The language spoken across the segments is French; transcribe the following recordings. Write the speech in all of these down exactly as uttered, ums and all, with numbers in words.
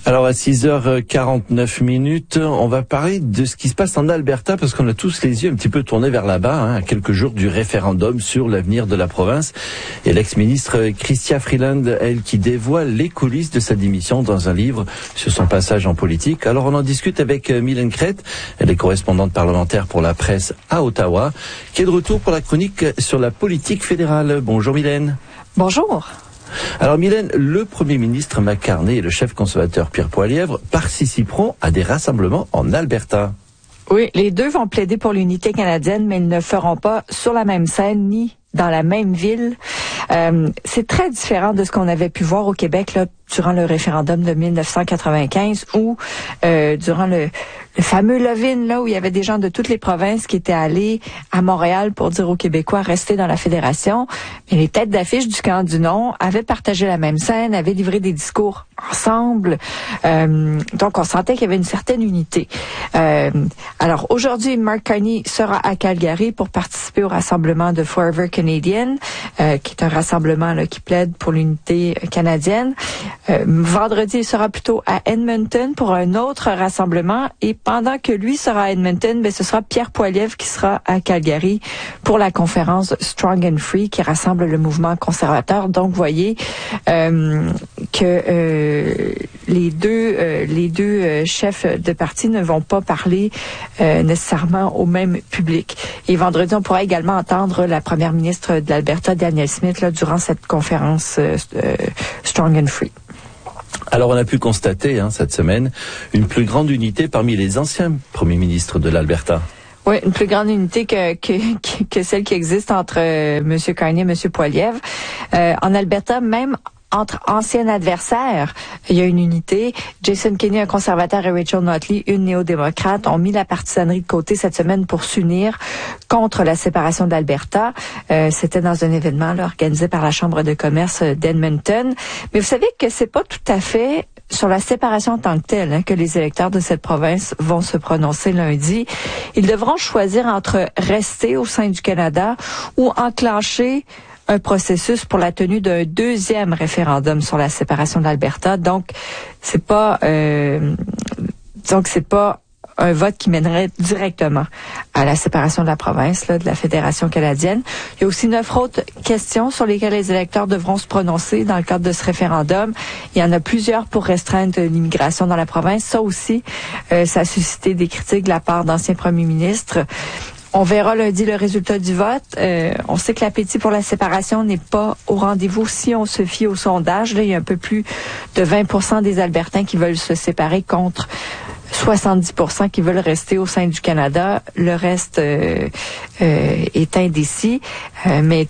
Alors à six heures quarante-neuf minutes, on va parler de ce qui se passe en Alberta parce qu'on a tous les yeux un petit peu tournés vers là-bas, hein, à quelques jours du référendum sur l'avenir de la province. Et l'ex-ministre Chrystia Freeland, elle, qui dévoile les coulisses de sa démission dans un livre sur son passage en politique. Alors on en discute avec Mylène Crête, elle est correspondante parlementaire pour la presse à Ottawa, qui est de retour pour la chronique sur la politique fédérale. Bonjour Mylène. Bonjour. Alors Mylène, le Premier ministre Mac Carney et le chef conservateur Pierre Poilievre participeront à des rassemblements en Alberta. Oui, les deux vont plaider pour l'unité canadienne, mais ils ne le feront pas sur la même scène ni dans la même ville. Euh, c'est très différent de ce qu'on avait pu voir au Québec là, durant le référendum de mille neuf cent quatre-vingt-quinze ou euh, durant le, le fameux Levin, là où il y avait des gens de toutes les provinces qui étaient allés à Montréal pour dire aux Québécois restez dans la fédération. Mais les têtes d'affiche du camp du non avaient partagé la même scène, avaient livré des discours ensemble. Euh, donc on sentait qu'il y avait une certaine unité. Euh, alors aujourd'hui, Mark Carney sera à Calgary pour participer au rassemblement de Forever Canadian, euh, qui est un rassemblement là, qui plaide pour l'unité canadienne. Euh, vendredi, il sera plutôt à Edmonton pour un autre rassemblement. Et pendant que lui sera à Edmonton, ben, ce sera Pierre Poilievre qui sera à Calgary pour la conférence Strong and Free qui rassemble le mouvement conservateur. Donc, vous voyez euh, que euh, les deux, euh, les deux euh, chefs de parti ne vont pas parler euh, nécessairement au même public. Et vendredi, on pourra également entendre la première ministre de l'Alberta, Danielle Smith, là, durant cette conférence euh, euh, Strong and Free. Alors on a pu constater hein, cette semaine une plus grande unité parmi les anciens premiers ministres de l'Alberta. Oui, une plus grande unité que que, que celle qui existe entre euh, M. Carney et M. Poilievre. Euh, en Alberta, même entre anciens adversaires, il y a une unité. Jason Kenney, un conservateur, et Rachel Notley, une néo-démocrate, ont mis la partisanerie de côté cette semaine pour s'unir contre la séparation d'Alberta. Euh, c'était dans un événement là, organisé par la Chambre de commerce d'Edmonton. Mais vous savez que c'est pas tout à fait sur la séparation en tant que telle hein, que les électeurs de cette province vont se prononcer lundi. Ils devront choisir entre rester au sein du Canada ou enclencher un processus pour la tenue d'un deuxième référendum sur la séparation de l'Alberta. Donc, c'est pas, euh, donc c'est pas un vote qui mènerait directement à la séparation de la province, là, de la Fédération canadienne. Il y a aussi neuf autres questions sur lesquelles les électeurs devront se prononcer dans le cadre de ce référendum. Il y en a plusieurs pour restreindre l'immigration dans la province. Ça aussi, euh, ça a suscité des critiques de la part d'anciens premiers ministres. On verra lundi le résultat du vote. Euh, on sait que l'appétit pour la séparation n'est pas au rendez-vous si on se fie au sondage. Là, il y a un peu plus de vingt pour cent des Albertains qui veulent se séparer contre soixante-dix pour cent qui veulent rester au sein du Canada. Le reste euh, euh, est indécis. Euh, mais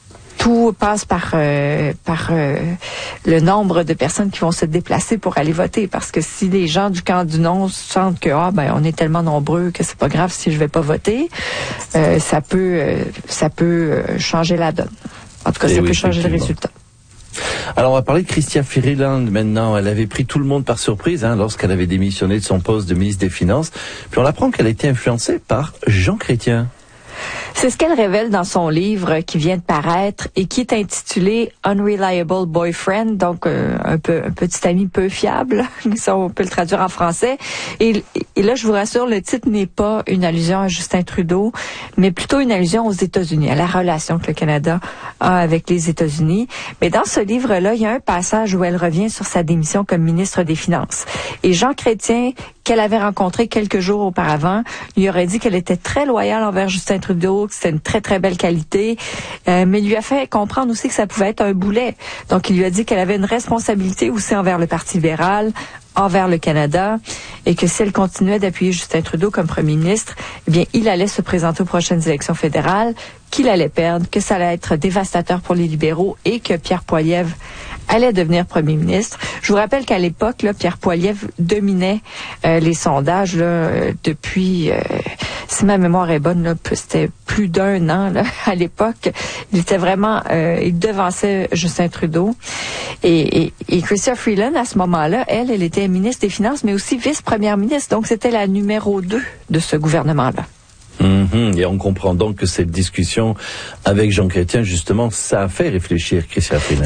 tout passe par euh, par euh, le nombre de personnes qui vont se déplacer pour aller voter, parce que si les gens du camp du non sentent que ah ben on est tellement nombreux que c'est pas grave si je vais pas voter, euh, ça peut euh, ça peut changer la donne. En tout cas, Et ça oui, peut changer le résultat. Alors on va parler de Chrystia Freeland maintenant. Elle avait pris tout le monde par surprise hein, lorsqu'elle avait démissionné de son poste de ministre des Finances. Puis on apprend qu'elle a été influencée par Jean Chrétien. C'est ce qu'elle révèle dans son livre qui vient de paraître et qui est intitulé Unreliable Boyfriend, donc euh, un peu un petit ami peu fiable, ça on peut le traduire en français. Et, et là, je vous rassure, le titre n'est pas une allusion à Justin Trudeau, mais plutôt une allusion aux États-Unis, à la relation que le Canada a avec les États-Unis. Mais dans ce livre-là, il y a un passage où elle revient sur sa démission comme ministre des Finances. Et Jean Chrétien, qu'elle avait rencontré quelques jours auparavant, lui aurait dit qu'elle était très loyale envers Justin Trudeau, que c'était une très, très belle qualité, euh, mais il lui a fait comprendre aussi que ça pouvait être un boulet. Donc, il lui a dit qu'elle avait une responsabilité aussi envers le Parti libéral, envers le Canada, et que si elle continuait d'appuyer Justin Trudeau comme premier ministre, eh bien, il allait se présenter aux prochaines élections fédérales, qu'il allait perdre, que ça allait être dévastateur pour les libéraux et que Pierre Poilievre allait devenir premier ministre. Je vous rappelle qu'à l'époque, là, Pierre Poilievre dominait euh, les sondages là, euh, depuis, euh, si ma mémoire est bonne, là, c'était plus d'un an là, à l'époque. Il était vraiment, euh, il devançait Justin Trudeau. Et, et, et Chrystia Freeland, à ce moment-là, elle, elle était ministre des Finances, mais aussi vice-première ministre. Donc, c'était la numéro deux de ce gouvernement-là. Mmh, et on comprend donc que cette discussion avec Jean Chrétien, justement, ça a fait réfléchir Chrystia Freeland.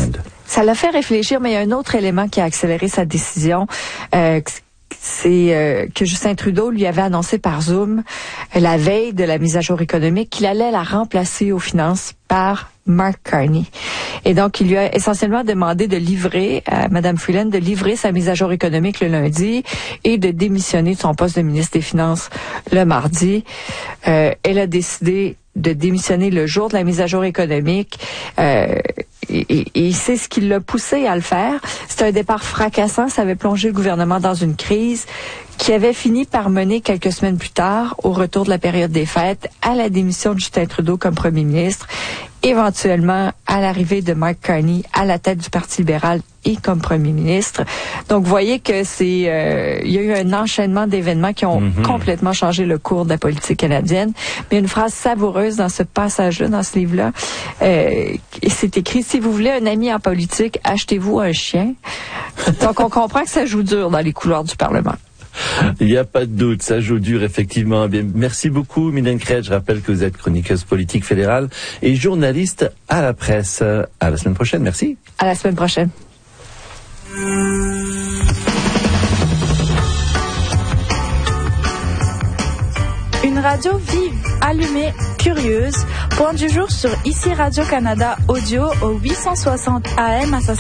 ça l'a fait réfléchir, mais il y a un autre élément qui a accéléré sa décision. Euh, c'est euh, que Justin Trudeau lui avait annoncé par Zoom euh, la veille de la mise à jour économique qu'il allait la remplacer aux finances par Mark Carney. Et donc, il lui a essentiellement demandé de livrer à Mme Freeland de livrer sa mise à jour économique le lundi et de démissionner de son poste de ministre des Finances le mardi. Euh, elle a décidé de démissionner le jour de la mise à jour économique. Euh, et, et c'est ce qui l'a poussé à le faire. C'est un départ fracassant. Ça avait plongé le gouvernement dans une crise qui avait fini par mener quelques semaines plus tard, au retour de la période des fêtes, à la démission de Justin Trudeau comme premier ministre, éventuellement à l'arrivée de Mark Carney à la tête du Parti libéral et comme premier ministre. Donc, vous voyez que c'est, euh, il y a eu un enchaînement d'événements qui ont mm-hmm. complètement changé le cours de la politique canadienne. Mais une phrase savoureuse dans ce passage-là, dans ce livre-là, euh, c'est écrit, si vous voulez un ami en politique, achetez-vous un chien. Donc, on comprend que ça joue dur dans les couloirs du Parlement. Il n'y a pas de doute, ça joue dur effectivement. Bien, merci beaucoup Mylène Crête. Je rappelle que vous êtes chroniqueuse politique fédérale et journaliste à la presse. À la semaine prochaine, merci. À la semaine prochaine. Une radio vive, allumée, curieuse. Point du jour sur Ici Radio-Canada Audio au huit cent soixante A M à sa